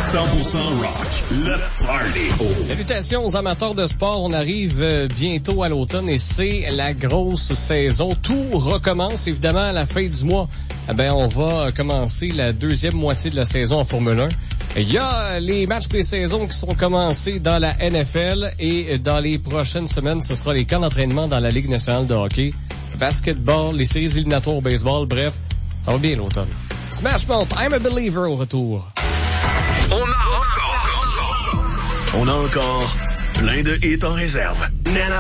100% rock, le party. Salutations aux amateurs de sport. On arrive bientôt à l'automne et c'est la grosse saison. Tout recommence évidemment à la fin du mois. On va commencer la deuxième moitié de la saison en Formule 1. Il y a les matchs pré-saison qui sont commencés dans la NFL et dans les prochaines semaines, ce sera les camps d'entraînement dans la Ligue nationale de hockey, basketball, les séries éliminatoires au baseball. Bref, ça va bien l'automne. Smash Mouth, I'm a Believer au retour. On a encore plein de hits en réserve. Nana